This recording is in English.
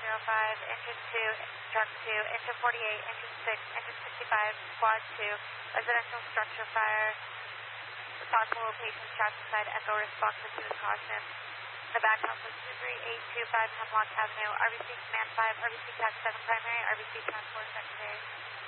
05, engine 2, truck 2, engine 48, engine 6, engine 65, squad 2, residential structure fire, possible location, traffic side, echo response to the caution. The back house is 23825 Hemlock Avenue, RBC Command 5, RBC Task 7 primary, RBC Task 4 secondary.